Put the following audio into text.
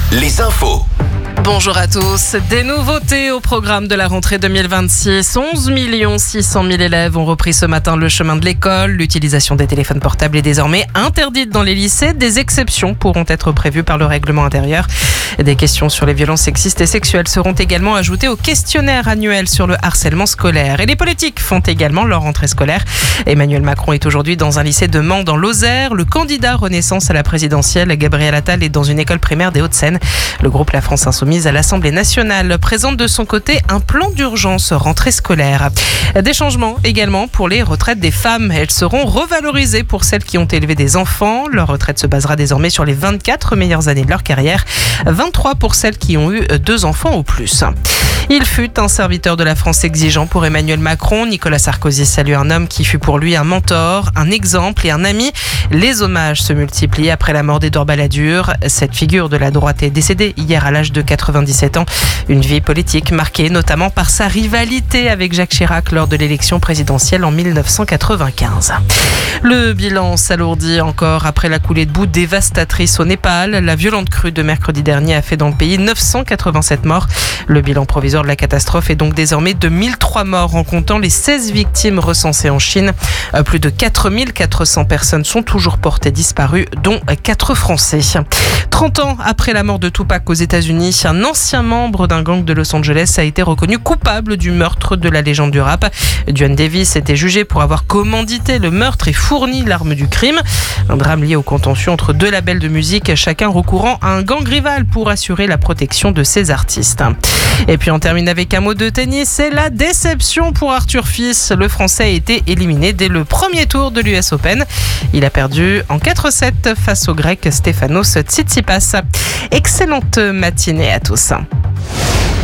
les infos. Bonjour à tous. Des nouveautés au programme de la rentrée 2026. 11 600 000 élèves ont repris ce matin le chemin de l'école. L'utilisation des téléphones portables est désormais interdite dans les lycées. Des exceptions pourront être prévues par le règlement intérieur. Des questions sur les violences sexistes et sexuelles seront également ajoutées au questionnaire annuel sur le harcèlement scolaire. Et les politiques font également leur rentrée scolaire. Emmanuel Macron est aujourd'hui dans un lycée de Mans dans l'Osaire. Le candidat Renaissance à la présidentielle, Gabriel Attal, est dans une école primaire des Hauts-de-Seine. Le groupe La France Insoumise à l'Assemblée nationale présente de son côté un plan d'urgence rentrée scolaire. Des changements également pour les retraites des femmes. Elles seront revalorisées pour celles qui ont élevé des enfants. Leur retraite se basera désormais sur les 24 meilleures années de leur carrière, 23 pour celles qui ont eu 2 enfants ou plus. Il fut un serviteur de la France exigeant pour Emmanuel Macron. Nicolas Sarkozy salue un homme qui fut pour lui un mentor, un exemple et un ami. Les hommages se multiplient après la mort d'Édouard Balladur. Cette figure de la droite est décédée hier à l'âge de 97 ans. Une vie politique marquée notamment par sa rivalité avec Jacques Chirac lors de l'élection présidentielle en 1995. Le bilan s'alourdit encore après la coulée de boue dévastatrice au Népal. La violente crue de mercredi dernier a fait dans le pays 987 morts. Le bilan provisoire de la catastrophe est donc désormais de 1003 morts en comptant les 16 victimes recensées en Chine. Plus de 4400 personnes sont toujours portées disparues, dont 4 Français. 30 ans après la mort de Tupac aux États-Unis, un ancien membre d'un gang de Los Angeles a été reconnu coupable du meurtre de la légende du rap. Duane Davis était jugé pour avoir commandité le meurtre et fourni l'arme du crime. Un drame lié aux contentieux entre 2 labels de musique, chacun recourant à un gang rival pour assurer la protection de ses artistes. Et puis on termine avec un mot de tennis, c'est la déception pour Arthur Fils. Le Français a été éliminé dès le premier tour de l'US Open. Il a perdu en 4-7 face au Grec Stefanos Tsitsipas. Excellente matinée à tous.